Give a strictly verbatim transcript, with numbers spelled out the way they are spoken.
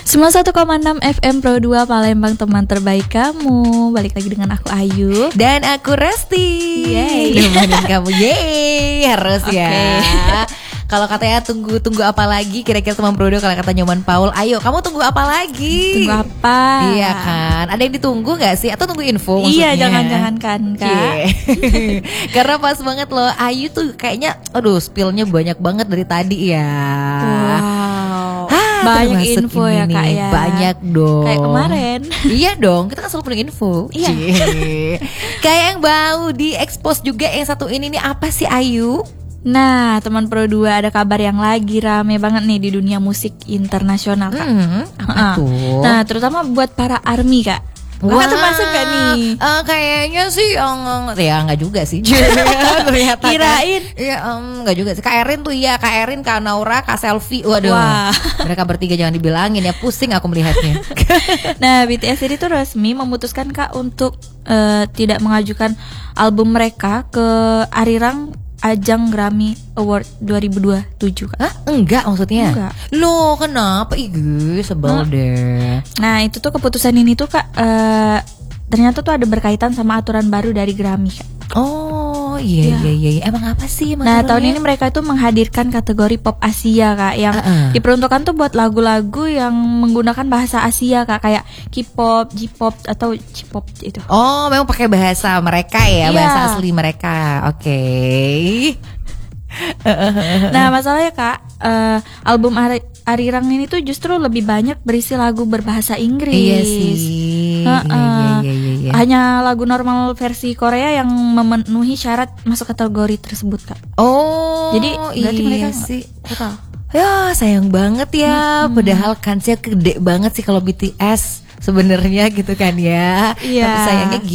sembilan puluh satu koma enam F M Pro dua Palembang, teman terbaik kamu. Balik lagi dengan aku Ayu dan aku Resti. Yeay. Nemenin kamu. Yeay, harus okay. ya. Kalau katanya tunggu-tunggu apa lagi, kira-kira teman Pro dua, kalau kata Nyoman Paul, ayo kamu tunggu apa lagi? Tunggu apa? Iya kan, ada yang ditunggu gak sih? Atau tunggu info maksudnya? Iya, jangan-jangan kan Kak. Yeah. Karena pas banget loh, Ayu tuh kayaknya aduh spillnya banyak banget dari tadi ya. Wow, ah, banyak info ya nih, Kak ya. Banyak dong. Kayak kemarin. Iya dong, kita kan selalu penuh info. Iya. Kayak yang bau di expose juga yang satu ini nih, apa sih Ayu? Nah, teman Pro dua, ada kabar yang lagi rame banget nih di dunia musik internasional Kak. Hmm, apa tuh? Nah, terutama buat para ARMY Kak. Kakak termasuk gak nih? Uh, kayaknya sih um, ya nggak juga sih. Ternyata kirain. Iya, um, nggak juga sih. Kak Erin tuh iya, Kak Erin, Kak Naura, Kak Selfie. Waduh. Wah. Mereka bertiga jangan dibilangin ya, pusing aku melihatnya. Nah, B T S ini tuh resmi memutuskan Kak untuk uh, tidak mengajukan album mereka ke Arirang ajang Grammy Award dua ribu dua puluh tujuh Kak. Hah? Enggak maksudnya? Enggak. Loh, kenapa? Ih, sebel Hmm. deh. Nah, itu tuh keputusan ini tuh Kak uh, ternyata tuh ada berkaitan sama aturan baru dari Grammy Kak. Oh, iya Ya. iya iya. Emang apa sih Nah, masalahnya? tahun ini mereka itu menghadirkan kategori pop Asia Kak, yang Uh-uh. diperuntukkan tuh buat lagu-lagu yang menggunakan bahasa Asia Kak, kayak K-pop, J-pop atau J-pop itu. Oh, memang pakai bahasa mereka ya, Iya. bahasa asli mereka. Oke. Nah, masalahnya Kak, eh, album Ari- Arirang ini tuh justru lebih banyak berisi lagu berbahasa Inggris. Iya sih. Heeh. Iya, iya, iya, iya. Hanya lagu normal versi Korea yang memenuhi syarat masuk kategori tersebut Kak. Oh, Jadi berarti iya mereka sih. total. Ya, sayang banget ya. Padahal kansnya gede banget sih kalau B T S sebenarnya gitu kan ya. Iya. Tapi sayangnya